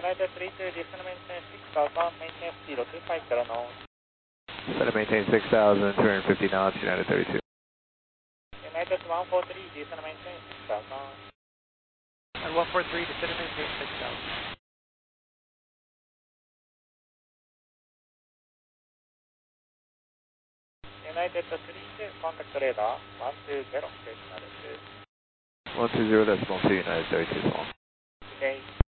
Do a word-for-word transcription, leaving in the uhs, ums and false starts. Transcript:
United three two, descend maintain six thousand, maintain zero two five zero knots. Set to maintain six thousand two hundred fifty knots, United thirty-two. United one four three, descend maintain six thousand. And one four three, descend maintain six thousand. United three two, contact radar one two zero, United two. one two zero decimal two, United thirty-two. Okay.